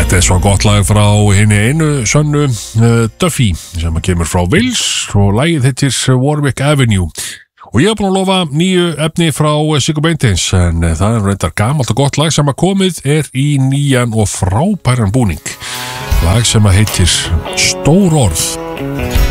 Þetta er svo gott lag frá hinni einu sönnu Duffy sem kemur frá Wales og lagið heitir Warwick Avenue og ég hef búin að lofa nýju efni frá Siggu Beinteins en það er reyndar gamalt og gott lag sem að komið er í nýjan og frábæran búning lag sem að heitir Stór orð.